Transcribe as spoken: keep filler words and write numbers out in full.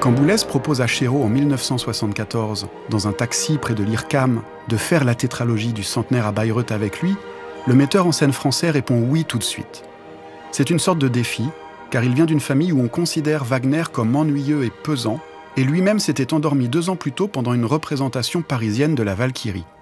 Quand Boulez propose à Chéreau en mille neuf cent soixante-quatorze, dans un taxi près de l'I R C A M, de faire la tétralogie du centenaire à Bayreuth avec lui, le metteur en scène français répond oui tout de suite. C'est une sorte de défi, car il vient d'une famille où on considère Wagner comme ennuyeux et pesant, et lui-même s'était endormi deux ans plus tôt pendant une représentation parisienne de la Valkyrie.